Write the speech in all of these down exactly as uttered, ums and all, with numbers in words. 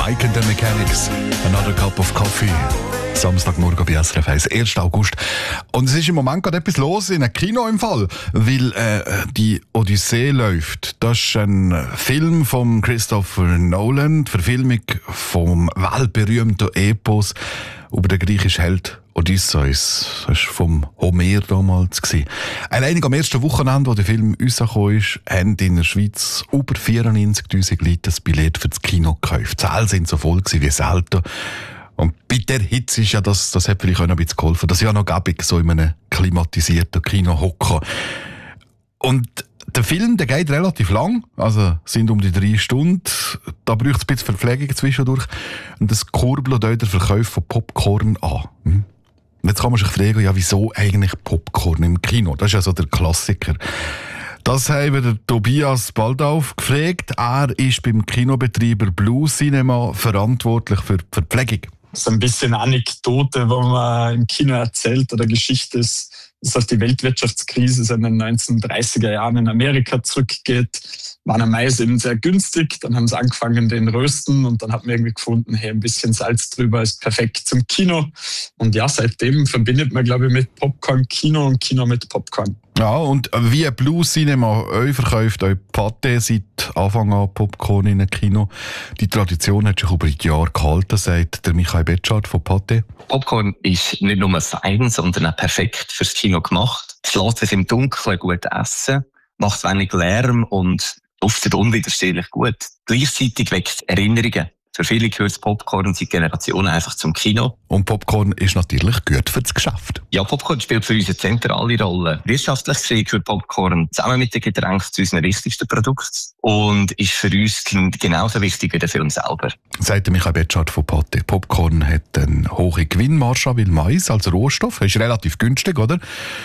Mike and the Mechanics, Another Cup of Coffee. Samstagmorgen bei S R F eins, ersten August. Und es ist im Moment gerade etwas los in einem Kino im Fall, weil äh, die Odyssee läuft. Das ist ein Film von Christopher Nolan, die Verfilmung vom weltberühmten Epos über den griechischen Held Odysseus. Das war vom Homer damals. Allein am ersten Wochenende, wo der Film rausgekommen ist, haben in der Schweiz über vierundneunzigtausend Leute das Billett für das Kino gekauft. Die Säle sind so voll wie selten. Und bei der Hitze ist ja das, das hat vielleicht auch noch ein bisschen geholfen, dass ich ja noch gäbig so in einem klimatisierten Kino hocke. Und der Film, der geht relativ lang, also sind um die drei Stunden. Da braucht es ein bisschen Verpflegung zwischendurch. Und das kurbelt auch den Verkauf von Popcorn an. Und jetzt kann man sich fragen, ja, wieso eigentlich Popcorn im Kino? Das ist ja so der Klassiker. Das haben wir der Tobias Baldauf gefragt. Er ist beim Kinobetreiber Blue Cinema verantwortlich für die Verpflegung. So ein bisschen Anekdote, wo man im Kino erzählt oder Geschichte ist, dass auf die Weltwirtschaftskrise in den neunzehnhundertdreißiger Jahren in Amerika zurückgeht. War der Mais eben sehr günstig. Dann haben sie angefangen, den rösten und dann hat man irgendwie gefunden, hey, ein bisschen Salz drüber ist perfekt zum Kino. Und ja, seitdem verbindet man, glaube ich, mit Popcorn Kino und Kino mit Popcorn. Ja, und wie Blue Cinema euch verkauft, euch Pate seit Anfang an Popcorn in einem Kino. Die Tradition hat sich über die Jahre gehalten, sagt der Michael Betschart von Pate. Popcorn ist nicht nur fein, sondern auch perfekt fürs Kino gemacht. Es lässt sich im Dunkeln gut essen, macht wenig Lärm und duftet unwiderstehlich gut. Gleichzeitig weckt Erinnerungen. Für viele gehört Popcorn seit Generationen einfach zum Kino. Und Popcorn ist natürlich gut für das Geschäft. Ja, Popcorn spielt für uns eine zentrale Rolle. Wirtschaftlich gesehen gehört Popcorn zusammen mit den Getränken zu unseren wichtigsten Produkten und ist für uns genauso wichtig wie der Film selber. Sagt Michael Betschart von Pate. Popcorn hat eine hohe Gewinnmarge, weil Mais als Rohstoff ist relativ günstig, oder?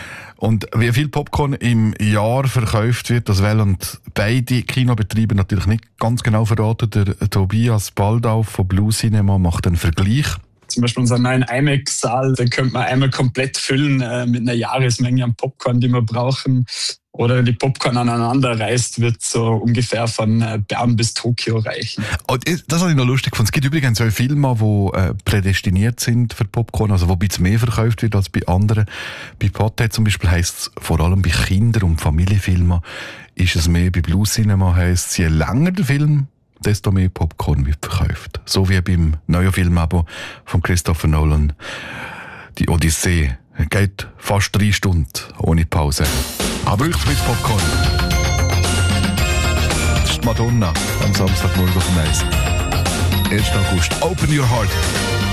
Und wie viel Popcorn im Jahr verkauft wird, das wollen beide Kinobetriebe natürlich nicht ganz genau verraten. Der Tobias Baldauf von Blue Cinema macht einen Vergleich. Zum Beispiel unseren neuen IMAX-Saal, den könnte man einmal komplett füllen äh, mit einer Jahresmenge an Popcorn, die wir brauchen. Oder wenn die Popcorn aneinander reißt, wird so ungefähr von äh, Bern bis Tokio reichen. Und das habe ich noch lustig gefunden. Es gibt übrigens so Filme, die äh, prädestiniert sind für Popcorn, also wo ein bisschen mehr verkauft wird als bei anderen. Bei Pate zum Beispiel heisst es vor allem bei Kinder- und Familienfilmen ist es mehr. Bei Blue Cinema heisst es, je länger der Film, desto mehr Popcorn wird verkauft. So wie beim neuen Film aber von Christopher Nolan, die Odyssee. Geht fast drei Stunden ohne Pause. Aber braucht mit Popcorn. Das ist die Madonna am Samstagmorgen von eins. ersten August. Open your heart.